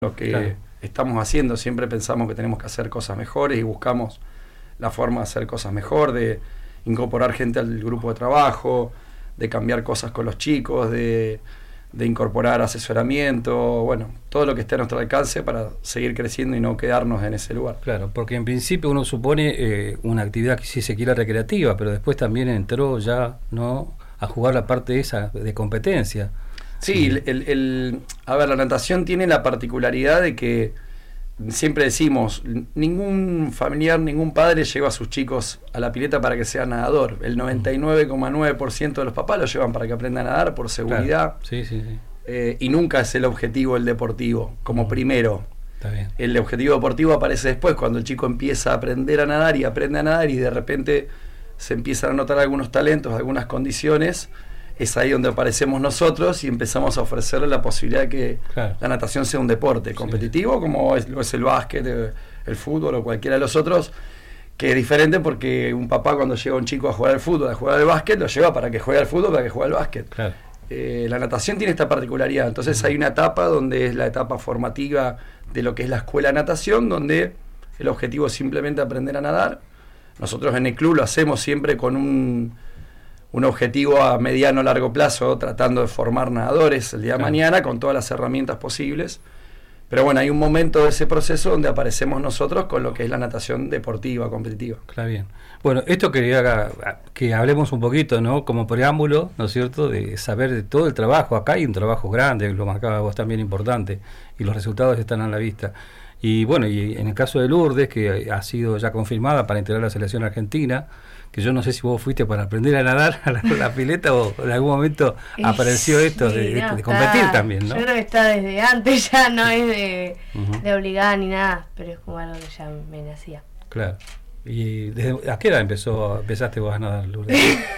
lo que estamos haciendo. Siempre pensamos que tenemos que hacer cosas mejores y buscamos la forma de hacer cosas mejor, de incorporar gente al grupo de trabajo, de cambiar cosas con los chicos, de incorporar asesoramiento, bueno, todo lo que esté a nuestro alcance para seguir creciendo y no quedarnos en ese lugar. Claro, porque en principio uno supone una actividad que sí se quiera recreativa, pero después también entró ya no a jugar la parte esa de competencia. Sí, a ver, la natación tiene la particularidad de que siempre decimos, ningún familiar, ningún padre lleva a sus chicos a la pileta para que sea nadador. El 99,9% de los papás lo llevan para que aprendan a nadar por seguridad. Claro. Sí. Y nunca es el objetivo el deportivo, como primero. Está bien. El objetivo deportivo aparece después, cuando el chico empieza a aprender a nadar y aprende a nadar y de repente se empiezan a notar algunos talentos, algunas condiciones. Es ahí donde aparecemos nosotros y empezamos a ofrecerle la posibilidad de que la natación sea un deporte competitivo, como lo es el básquet, el fútbol o cualquiera de los otros, que es diferente porque un papá cuando lleva un chico a jugar al fútbol, a jugar al básquet, lo lleva para que juegue al fútbol, para que juegue al básquet. Claro. La natación tiene esta particularidad, entonces hay una etapa donde es la etapa formativa de lo que es la escuela de natación, donde el objetivo es simplemente aprender a nadar. Nosotros en el club lo hacemos siempre con un objetivo a mediano o largo plazo, tratando de formar nadadores el día de mañana con todas las herramientas posibles. Pero bueno, hay un momento de ese proceso donde aparecemos nosotros con lo que es la natación deportiva, competitiva. Claro, bien. Bueno, esto quería que hablemos un poquito, ¿no? Como preámbulo, ¿no es cierto?, de saber de todo el trabajo. Acá hay un trabajo grande, lo marcaba vos también, importante, y los resultados están a la vista. Y bueno, y en el caso de Lourdes, que ha sido ya confirmada para integrar la selección argentina, que yo no sé si vos fuiste para aprender a nadar a la pileta o en algún momento apareció esto de competir también, ¿no? Yo creo que está desde antes, ya no es de obligada ni nada, pero es como algo que ya me nacía. Claro. ¿Y a qué edad empezaste vos a nadar, Lourdes?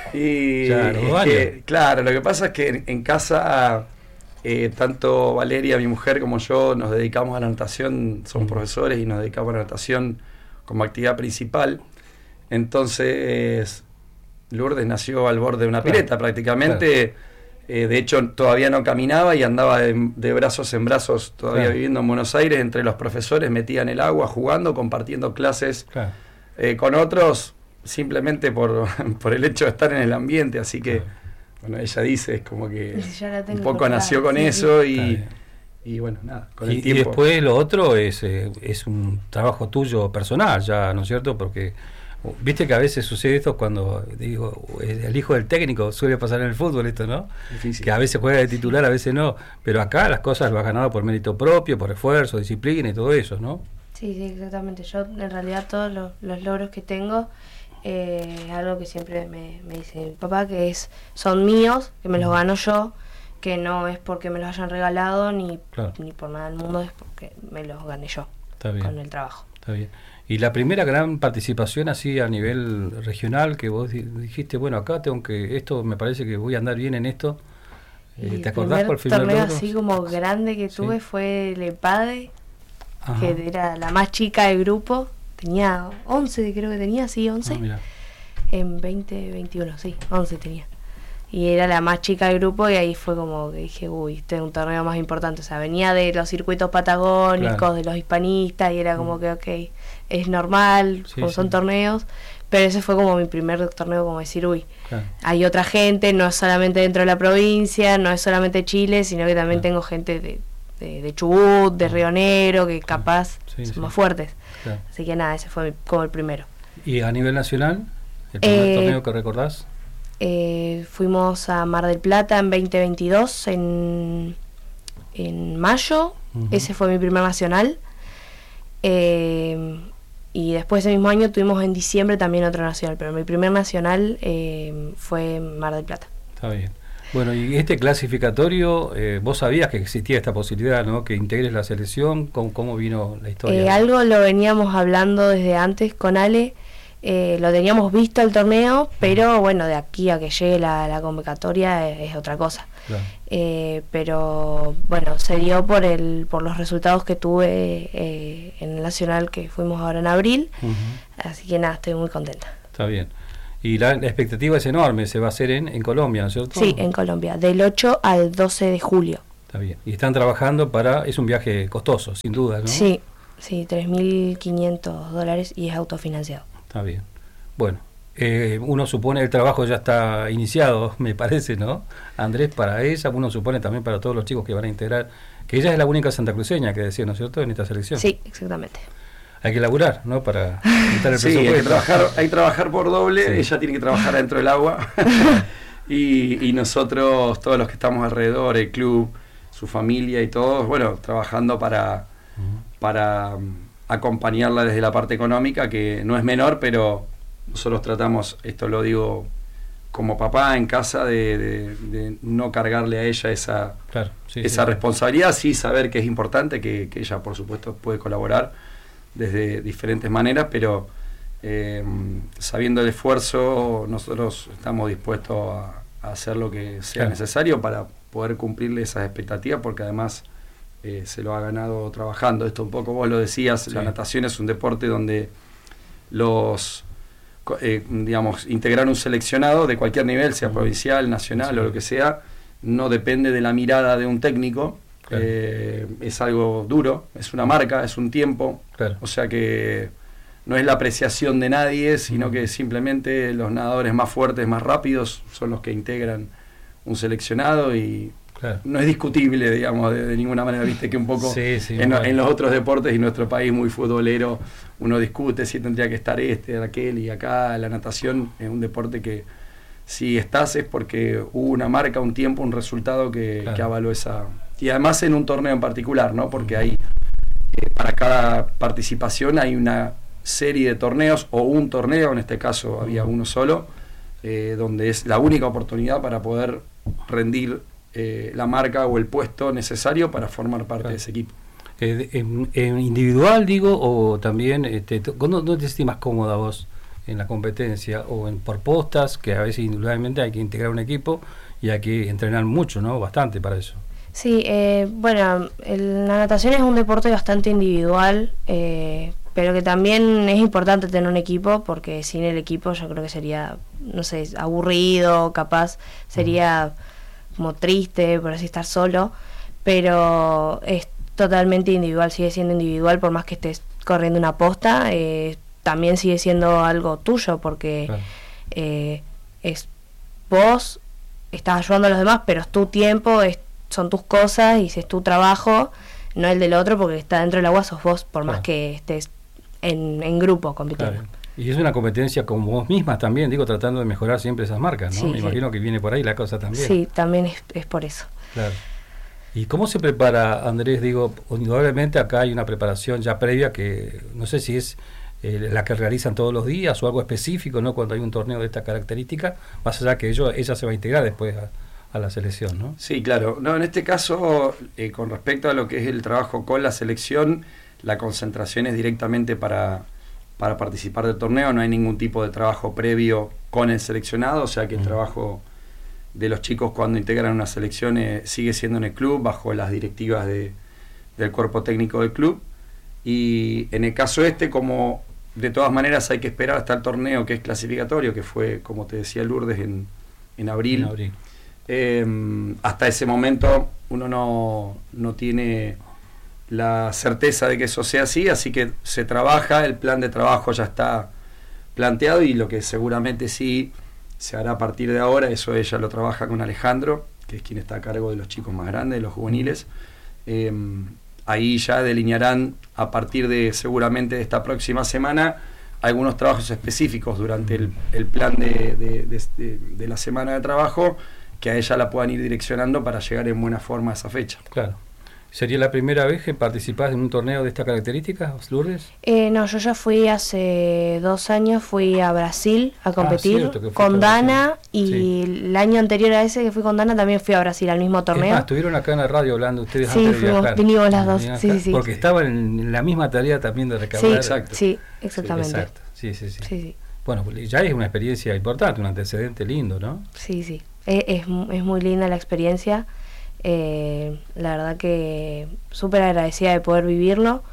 Y claro, lo que pasa es que en casa tanto Valeria, mi mujer, como yo nos dedicamos a la natación, somos profesores y nos dedicamos a la natación como actividad principal. Entonces Lourdes nació al borde de una pileta prácticamente. De hecho todavía no caminaba y andaba de brazos en brazos todavía viviendo en Buenos Aires, entre los profesores, metida en el agua, jugando, compartiendo clases con otros, simplemente por el hecho de estar en el ambiente. Así que bueno, ella dice, es como que un poco nació con eso y bueno, nada, con el tiempo. Y después lo otro es un trabajo tuyo personal ya, ¿no es cierto? Porque viste que a veces sucede esto cuando, digo, el hijo del técnico, suele pasar en el fútbol esto, ¿no? Difícil. Que a veces juega de titular, a veces no, pero acá las cosas lo has ganado por mérito propio, por esfuerzo, disciplina y todo eso, ¿no? Sí, exactamente. Yo en realidad todos los logros que tengo es algo que siempre me dice mi papá, que son míos, que me los gano yo, que no es porque me los hayan regalado ni por nada del mundo, es porque me los gané yo. Está bien. Con el trabajo. Está bien. Y la primera gran participación así a nivel regional que vos dijiste, bueno, acá esto me parece que voy a andar bien en esto. ¿Te acordás por el primer torneo así como grande que tuve fue el EPADE, que era la más chica del grupo? Tenía 11, creo que tenía, 11. En 2021, 11 tenía. Y era la más chica del grupo y ahí fue como que dije, este es un torneo más importante. O sea, venía de los circuitos patagónicos, de los hispanistas, y era como que, es normal, son torneos. Pero ese fue como mi primer torneo, como decir, hay otra gente, no es solamente dentro de la provincia, no es solamente Chile, sino que también tengo gente de Chubut, de Río Negro, que capaz son más fuertes. Así que nada, ese fue como el primero. ¿Y a nivel nacional? ¿El primer torneo que recordás? Fuimos a Mar del Plata en 2022, en mayo. Ese fue mi primer nacional. Y después ese mismo año tuvimos en diciembre también otro nacional, pero mi primer nacional fue en Mar del Plata. Está bien. Bueno, y este clasificatorio, vos sabías que existía esta posibilidad, ¿no? Que integres la selección. ¿Cómo vino la historia? Algo lo veníamos hablando desde antes con Ale. Lo teníamos visto el torneo, pero bueno, de aquí a que llegue la convocatoria es otra cosa. Claro. Pero bueno, se dio por los resultados que tuve en el nacional, que fuimos ahora en abril. Así que nada, estoy muy contenta. Está bien. Y la expectativa es enorme, se va a hacer en Colombia, ¿no es cierto? Sí, en Colombia, del 8 al 12 de julio. Está bien. Y están trabajando es un viaje costoso, sin duda, ¿no? Sí, $3.500 y es autofinanciado. Está bien. Bueno, uno supone el trabajo ya está iniciado, me parece, ¿no? Andrés, para ella, uno supone también para todos los chicos que van a integrar, que ella es la única santacruceña que decía, ¿no es cierto?, en esta selección. Sí, exactamente. Hay que laburar, ¿no?, para quitar el presupuesto. Hay que trabajar por doble, sí. Ella tiene que trabajar dentro del agua y nosotros, todos los que estamos alrededor, el club, su familia y todos, bueno, trabajando para acompañarla desde la parte económica, que no es menor, pero nosotros tratamos, esto lo digo como papá en casa, de no cargarle a ella esa responsabilidad, sí saber que es importante, que ella por supuesto puede colaborar desde diferentes maneras, pero sabiendo el esfuerzo, nosotros estamos dispuestos a hacer lo que sea necesario para poder cumplirle esas expectativas, porque además se lo ha ganado trabajando. Esto un poco vos lo decías, la natación es un deporte donde integrar un seleccionado de cualquier nivel, sea provincial, nacional o lo que sea, no depende de la mirada de un técnico. Es algo duro, es una marca, es un tiempo, o sea que no es la apreciación de nadie, sino que simplemente los nadadores más fuertes, más rápidos son los que integran un seleccionado y no es discutible, digamos, de ninguna manera. Viste que un poco en los otros deportes y nuestro país muy futbolero uno discute si tendría que estar aquel, y acá la natación es un deporte que si estás es porque hubo una marca, un tiempo, un resultado que avaló esa. Y además en un torneo en particular, ¿no? Porque hay para cada participación hay una serie de torneos, o un torneo, en este caso había uno solo, donde es la única oportunidad para poder rendir la marca o el puesto necesario para formar parte de ese equipo. ¿En individual, digo, o también, ¿dónde te estimas cómoda vos en la competencia? ¿O por postas, que a veces individualmente hay que integrar un equipo y hay que entrenar mucho, ¿no? Bastante para eso. Sí, bueno, la natación es un deporte bastante individual, pero que también es importante tener un equipo, porque sin el equipo yo creo que sería, no sé, aburrido, capaz sería como triste, por así estar solo, pero es totalmente individual, sigue siendo individual, por más que estés corriendo una posta, también sigue siendo algo tuyo, porque es vos, estás ayudando a los demás, pero es tu tiempo, son tus cosas y es tu trabajo, no el del otro, porque está dentro del agua, sos vos, por más que estés en grupo compitiendo. Y es una competencia con vos misma también, digo, tratando de mejorar siempre esas marcas, ¿no? Sí, me imagino que viene por ahí la cosa también. Sí, también es por eso. Claro. ¿Y cómo se prepara, Andrés? Digo, indudablemente acá hay una preparación ya previa que no sé si es la que realizan todos los días o algo específico, ¿no? Cuando hay un torneo de esta característica, más allá que ella se va a integrar después a la selección, ¿no? Sí, claro. No, en este caso, con respecto a lo que es el trabajo con la selección, la concentración es directamente para participar del torneo, no hay ningún tipo de trabajo previo con el seleccionado, o sea que el trabajo de los chicos cuando integran una selección sigue siendo en el club, bajo las directivas del cuerpo técnico del club. Y en el caso como de todas maneras hay que esperar hasta el torneo que es clasificatorio, que fue, como te decía Lourdes, en abril. Hasta ese momento uno no tiene la certeza de que eso sea así que se trabaja, el plan de trabajo ya está planteado, y lo que seguramente sí se hará a partir de ahora, eso ella lo trabaja con Alejandro, que es quien está a cargo de los chicos más grandes, de los juveniles. Ahí ya delinearán a partir de seguramente de esta próxima semana algunos trabajos específicos durante el plan de la semana de trabajo, que a ella la puedan ir direccionando para llegar en buena forma a esa fecha. Claro. ¿Sería la primera vez que participás en un torneo de esta característica, Lourdes? No, yo ya fui hace 2 años, fui a Brasil a competir con Dana, y el año anterior a ese que fui con Dana también fui a Brasil al mismo torneo. Es más, estuvieron acá en la radio hablando ustedes antes de viajar. Vinimos las dos, sí. Porque estaban en la misma tarea también de recaudar. Exacto. Sí, exactamente. Exacto, sí. Bueno, ya es una experiencia importante, un antecedente lindo, ¿no? Sí. Es muy linda la experiencia. La verdad que súper agradecida de poder vivirlo,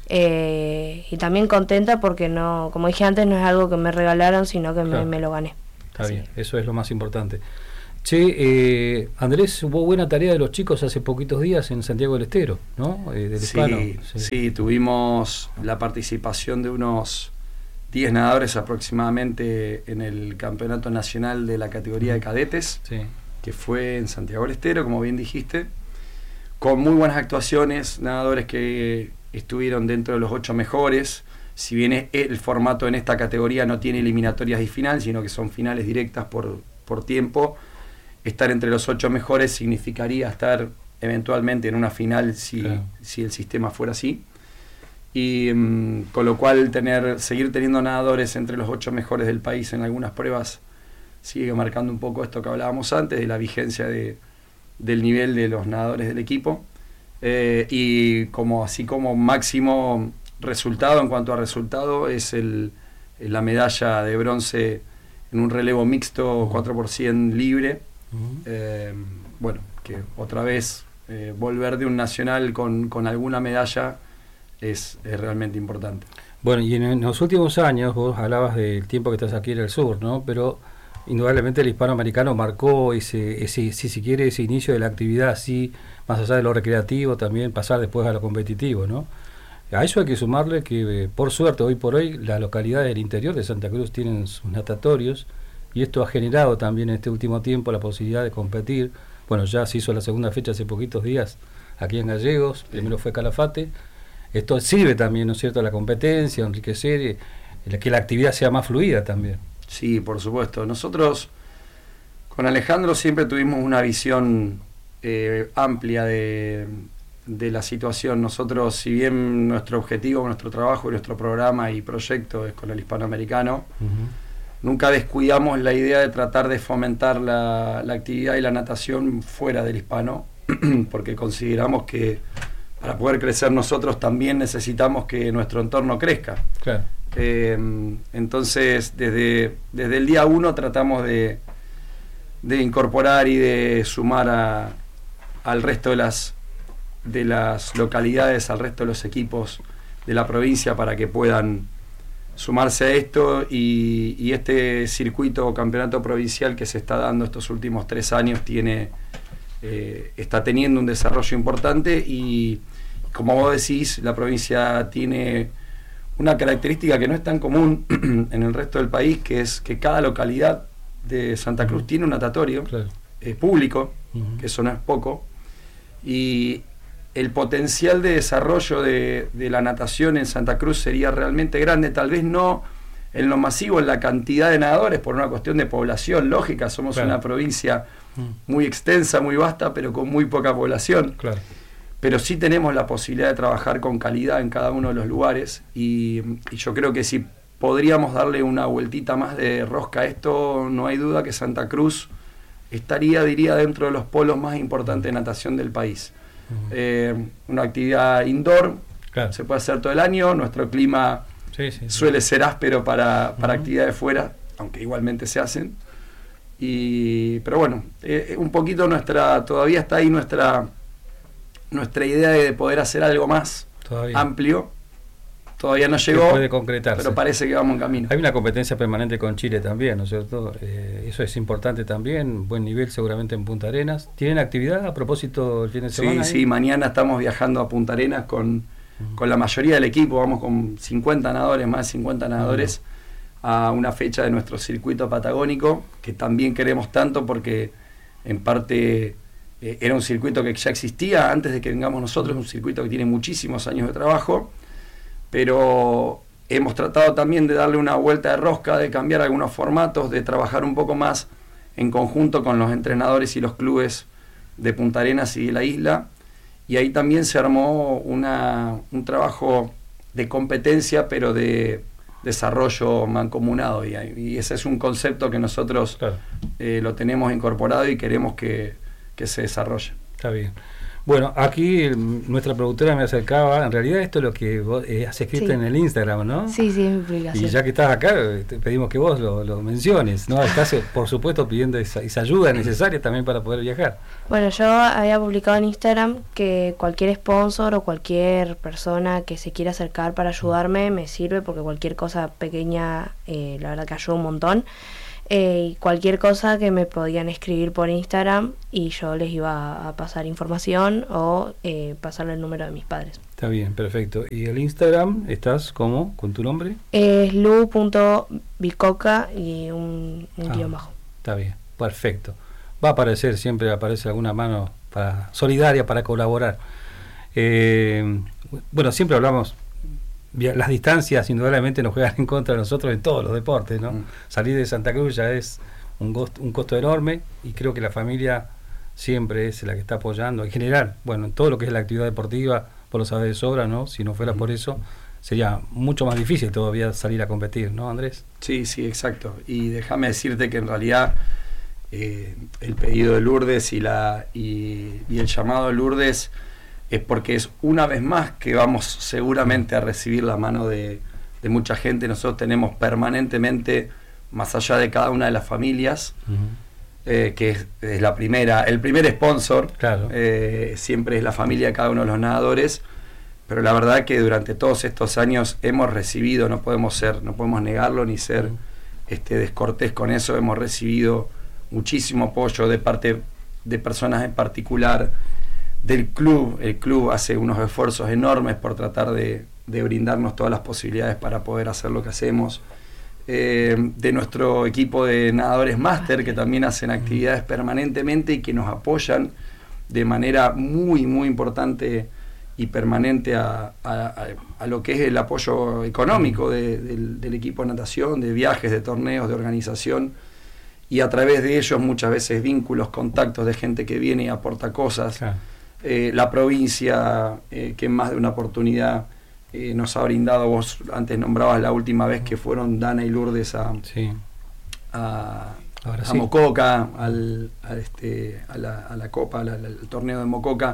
y también contenta porque no, como dije antes, no es algo que me regalaron, sino que me lo gané. Está bien, eso es lo más importante. Che, Andrés, hubo buena tarea de los chicos hace poquitos días en Santiago del Estero, ¿no? Del Hispano. Sí, tuvimos la participación de unos 10 nadadores aproximadamente en el Campeonato Nacional de la categoría de cadetes, que fue en Santiago del Estero, como bien dijiste, con muy buenas actuaciones, nadadores que estuvieron dentro de los 8 mejores. Si bien el formato en esta categoría no tiene eliminatorias y final, sino que son finales directas por tiempo, estar entre los 8 mejores significaría estar eventualmente en una final si el sistema fuera así. Y con lo cual seguir teniendo nadadores entre los 8 mejores del país en algunas pruebas sigue marcando un poco esto que hablábamos antes, de la vigencia del nivel de los nadadores del equipo. Y así como máximo resultado, en cuanto a resultado, es la medalla de bronce en un relevo mixto 4x100 libre. Bueno, que otra vez volver de un nacional con alguna medalla es realmente importante. Bueno, y en los últimos años, vos hablabas del tiempo que estás aquí en el sur, ¿no? Pero indudablemente el hispanoamericano marcó ese si se quiere, ese inicio de la actividad así, más allá de lo recreativo, también pasar después a lo competitivo, ¿no? A eso hay que sumarle que, por suerte, hoy por hoy, las localidades del interior de Santa Cruz tienen sus natatorios, y esto ha generado también en este último tiempo la posibilidad de competir. Bueno, ya se hizo la segunda fecha hace poquitos días aquí en Gallegos, primero fue Calafate. Esto sirve también, ¿no es cierto?, a la competencia, a enriquecer, que la actividad sea más fluida también. Sí, por supuesto. Nosotros con Alejandro siempre tuvimos una visión amplia de la situación. Nosotros, si bien nuestro objetivo, nuestro trabajo y nuestro programa y proyecto es con el hispanoamericano, nunca descuidamos la idea de tratar de fomentar la actividad y la natación fuera del hispano, porque consideramos que para poder crecer nosotros también necesitamos que nuestro entorno crezca. Claro. Entonces, desde el día 1 tratamos de incorporar y de sumar al resto de las localidades, al resto de los equipos de la provincia para que puedan sumarse a esto, y este circuito o campeonato provincial que se está dando estos últimos 3 años está teniendo un desarrollo importante, y como vos decís, la provincia tiene una característica que no es tan común en el resto del país, que es que cada localidad de Santa Cruz tiene un natatorio público, que eso no es poco, y el potencial de desarrollo de la natación en Santa Cruz sería realmente grande, tal vez no en lo masivo, en la cantidad de nadadores, por una cuestión de población lógica. Somos una provincia muy extensa, muy vasta, pero con muy poca población. Pero sí tenemos la posibilidad de trabajar con calidad en cada uno de los lugares, y yo creo que si podríamos darle una vueltita más de rosca a esto, no hay duda que Santa Cruz estaría, diría, dentro de los polos más importantes de natación del país. Una actividad indoor, se puede hacer todo el año, nuestro clima suele ser áspero para actividades fuera, aunque igualmente se hacen, pero bueno, un poquito todavía está ahí nuestra idea de poder hacer algo más amplio. Todavía no llegó, puede concretarse, pero parece que vamos en camino. Hay una competencia permanente con Chile también, ¿no es cierto? Eso es importante también, buen nivel seguramente en Punta Arenas. ¿Tienen actividad a propósito el fin de semana? Sí, mañana estamos viajando a Punta Arenas con la mayoría del equipo, vamos con 50 nadadores, más de 50 nadadores, a una fecha de nuestro circuito patagónico, que también queremos tanto porque en parte era un circuito que ya existía antes de que vengamos nosotros, un circuito que tiene muchísimos años de trabajo, pero hemos tratado también de darle una vuelta de rosca, de cambiar algunos formatos, de trabajar un poco más en conjunto con los entrenadores y los clubes de Punta Arenas y de la isla, y ahí también se armó un trabajo de competencia, pero de desarrollo mancomunado, y ese es un concepto que nosotros lo tenemos incorporado y queremos que se desarrolle. Está bien. Bueno, aquí nuestra productora me acercaba, en realidad esto es lo que vos has escrito en el Instagram, ¿no? Sí, es mi publicación. Y ya que estás acá, te pedimos que vos lo menciones, ¿no? Estás, por supuesto, pidiendo esa ayuda necesaria también para poder viajar. Bueno, yo había publicado en Instagram que cualquier sponsor o cualquier persona que se quiera acercar para ayudarme me sirve, porque cualquier cosa pequeña, la verdad que ayuda un montón. y cualquier cosa que me podían escribir por Instagram y yo les iba a pasar información o pasarle el número de mis padres. Está bien, perfecto. ¿Y el Instagram estás cómo? ¿Con tu nombre? Es lu.bicoca y un guión bajo. Está bien, perfecto. Va a aparecer, siempre aparece alguna mano solidaria para colaborar. Bueno, siempre hablamos, las distancias indudablemente nos juegan en contra de nosotros en todos los deportes, ¿no? Salir de Santa Cruz ya es un costo enorme y creo que la familia siempre es la que está apoyando en general, bueno, en todo lo que es la actividad deportiva, por lo sabes de sobra, ¿no? Si no fuera por eso, sería mucho más difícil todavía salir a competir, ¿no, Andrés? Sí, exacto. Y déjame decirte que en realidad el pedido de Lourdes y el llamado de Lourdes es porque es una vez más que vamos seguramente a recibir la mano de mucha gente. Nosotros tenemos permanentemente, más allá de cada una de las familias, que es la primera, el primer sponsor, claro. Siempre es la familia de cada uno de los nadadores, pero la verdad que durante todos estos años hemos recibido, no podemos negarlo ni ser descortés con eso, hemos recibido muchísimo apoyo de parte de personas en particular del club. El club hace unos esfuerzos enormes por tratar de brindarnos todas las posibilidades para poder hacer lo que hacemos. De nuestro equipo de nadadores máster, que también hacen actividades permanentemente y que nos apoyan de manera muy, muy importante y permanente a lo que es el apoyo económico del equipo de natación, de viajes, de torneos, de organización, y a través de ellos muchas veces vínculos, contactos de gente que viene y aporta cosas. Claro. La provincia, que en más de una oportunidad nos ha brindado, vos antes nombrabas la última vez que fueron Dana y Lourdes a Mococa, a la Copa, al torneo de Mococa,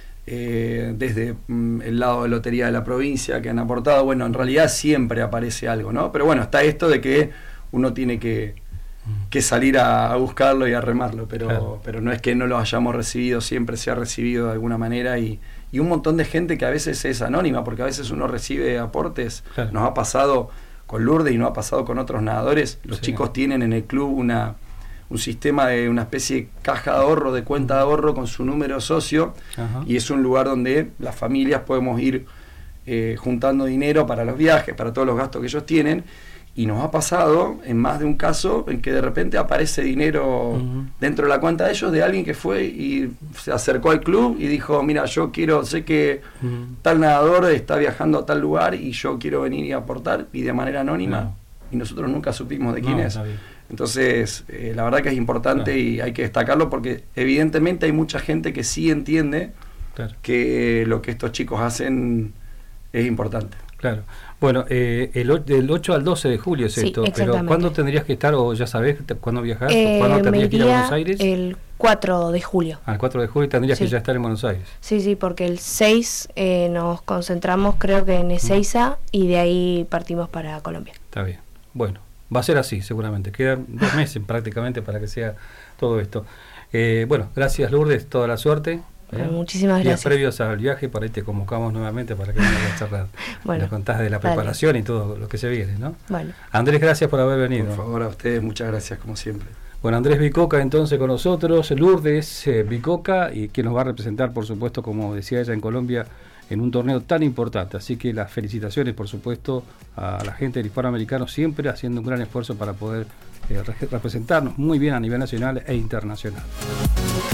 desde el lado de Lotería de la provincia que han aportado. Bueno, en realidad siempre aparece algo, ¿no? Pero bueno, está esto de que uno tiene que salir a buscarlo y a remarlo, pero, claro. Pero no es que no lo hayamos recibido, siempre se ha recibido de alguna manera, y un montón de gente que a veces es anónima, porque a veces uno recibe aportes. Claro. Nos ha pasado con Lourdes y nos ha pasado con otros nadadores. Los chicos tienen en el club un sistema de una especie de caja de ahorro, de cuenta de ahorro con su número socio. Ajá. Y es un lugar donde las familias podemos ir juntando dinero para los viajes, para todos los gastos que ellos tienen. Y nos ha pasado en más de un caso en que de repente aparece dinero dentro de la cuenta de ellos, de alguien que fue y se acercó al club y dijo: mira, yo sé que tal nadador está viajando a tal lugar y yo quiero venir y aportar, y de manera anónima, y nosotros nunca supimos de quién es. Entonces la verdad que es importante, y hay que destacarlo, porque evidentemente hay mucha gente que sí entiende que lo que estos chicos hacen es importante. Claro. Bueno, del 8 al 12 de julio es esto, pero ¿cuándo tendrías que estar, o ya sabés cuándo viajás, o cuándo tendrías que ir a Buenos Aires? El 4 de julio. Al 4 de julio tendrías que ya estar en Buenos Aires. Sí, porque el 6 nos concentramos, creo que en Ezeiza, y de ahí partimos para Colombia. Está bien. Bueno, va a ser así seguramente. Quedan 2 meses prácticamente para que sea todo esto. Bueno, gracias Lourdes, toda la suerte. Muchísimas gracias. Días previos al viaje, por ahí te convocamos nuevamente para que vengas a charlar. Nos contás de la preparación y todo lo que se viene, ¿no? Bueno. Andrés, gracias por haber venido. Por favor, a ustedes, muchas gracias como siempre. Bueno, Andrés Bicoca entonces con nosotros, Lourdes Bicoca, y que nos va a representar, por supuesto, como decía ella, en Colombia, en un torneo tan importante. Así que las felicitaciones, por supuesto, a la gente del hispanoamericano, siempre haciendo un gran esfuerzo para poder representarnos muy bien a nivel nacional e internacional.